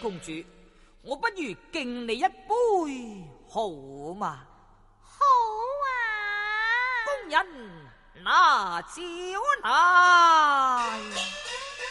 公主，我不如敬你一杯，好嘛？ 好啊！ 工人拿酒來。